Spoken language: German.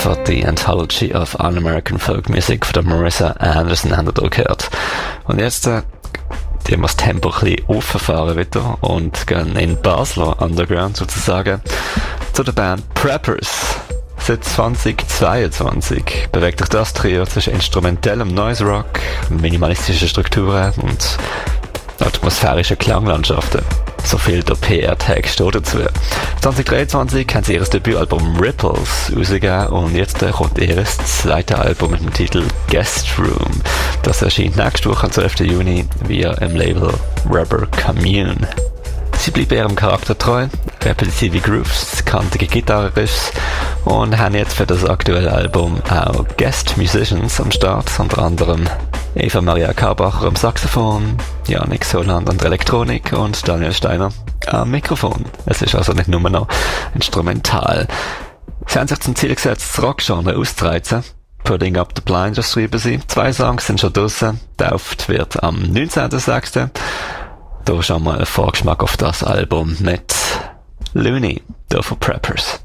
von The Anthology of Un-American Folk Music von der Marissa Anderson haben wir hier gehört. Und jetzt die wir das Tempo ein bisschen auffahren wieder und gehen in Basler Underground sozusagen zu der Band Preppers. Seit 2022 bewegt sich das Trio zwischen instrumentellem Noise Rock, minimalistischen Strukturen und atmosphärischen Klanglandschaften. So viel der PR-Tag steht dazu. 2023 haben sie ihr Debütalbum Ripples rausgegeben und jetzt kommt ihr zweites Album mit dem Titel Guest Room. Das erscheint nächste Woche am 12. Juni via im Label Rubber Commune. Sie bleiben ihrem Charakter treu, repetitive Grooves, kantige Gitarrenriffs und haben jetzt für das aktuelle Album auch Guest Musicians am Start, unter anderem Eva Maria Karbacher am Saxophon, Janik Soland an der Elektronik und Daniel Steiner am Mikrofon. Es ist also nicht nur noch instrumental. Sie haben sich zum Ziel gesetzt, das Rockgenre auszureizen. Putting Up the Blinders schreiben sie. 2 Songs sind schon draussen. Getauft wird am 19.06. Da schon mal ein Vorgeschmack auf das Album mit Looney, da von Preppers.